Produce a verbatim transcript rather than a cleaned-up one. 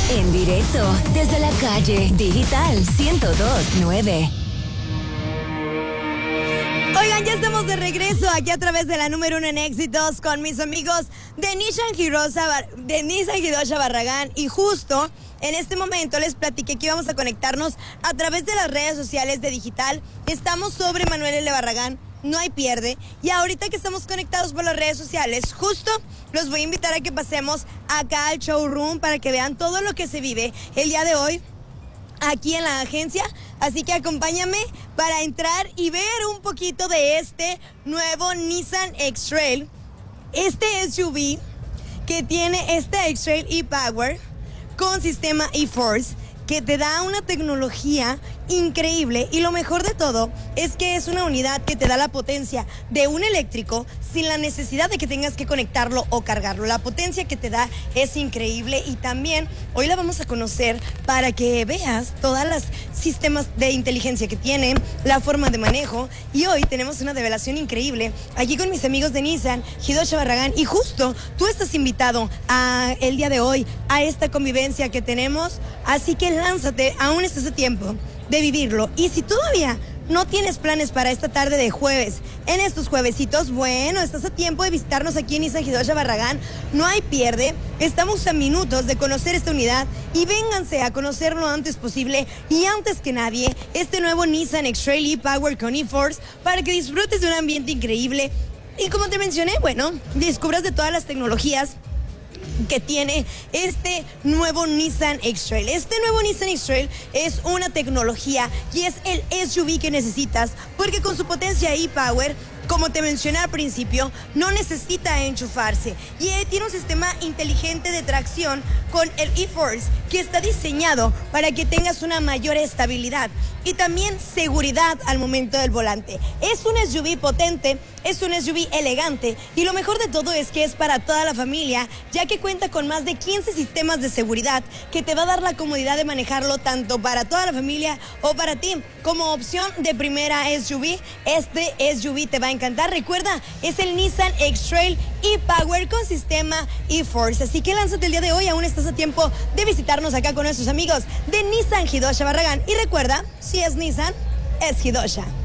En directo desde la calle Digital ciento dos punto nueve. Oigan, ya estamos de regreso aquí a través de la número uno en éxitos con mis amigos de Nissan Hirosa, de Nissan Hidosha Barragán, y justo en este momento les platiqué que íbamos a conectarnos a través de las redes sociales de Digital. Estamos sobre Manuel L. Barragán, no hay pierde, y ahorita que estamos conectados por las redes sociales, justo los voy a invitar a que pasemos acá al showroom para que vean todo lo que se vive el día de hoy aquí en la agencia. Así que acompáñame para entrar y ver un poquito de este nuevo Nissan X-Trail. Este S U V que tiene este X-Trail e-Power con sistema e-Force, que te da una tecnología increíble, y lo mejor de todo es que es una unidad que te da la potencia de un eléctrico sin la necesidad de que tengas que conectarlo o cargarlo. La potencia que te da es increíble, y también hoy la vamos a conocer para que veas todos los sistemas de inteligencia que tiene, la forma de manejo, y hoy tenemos una revelación increíble aquí con mis amigos de Nissan Hidosha Barragán, y justo tú estás invitado a el día de hoy a esta convivencia que tenemos, así que lánzate, aún estás a tiempo de vivirlo. Y si todavía no tienes planes para esta tarde de jueves, en estos juevesitos, bueno, estás a tiempo de visitarnos aquí en Nissan Hidosha Barragán. No hay pierde, estamos a minutos de conocer esta unidad, y vénganse a conocerlo lo antes posible y antes que nadie este nuevo Nissan X-Trail e-Power con e-Force, para que disfrutes de un ambiente increíble. Y como te mencioné, bueno, descubras de todas las tecnologías que tiene este nuevo Nissan X-Trail. Este nuevo Nissan X-Trail es una tecnología y es el S U V que necesitas, porque con su potencia e-Power, como te mencioné al principio, no necesita enchufarse, y tiene un sistema inteligente de tracción con el e-Force que está diseñado para que tengas una mayor estabilidad y también seguridad al momento del volante. Es un S U V potente, es un S U V elegante, y lo mejor de todo es que es para toda la familia, ya que cuenta con más de quince sistemas de seguridad que te va a dar la comodidad de manejarlo tanto para toda la familia o para ti. Como opción de primera S U V, este S U V te va a encantar. Recuerda, es el Nissan X-Trail e-Power con sistema e-Force. Así que lánzate el día de hoy, aún estás a tiempo de visitarnos acá con nuestros amigos de Nissan Hidosha Barragán. Y recuerda, si es Nissan, es Hidosha.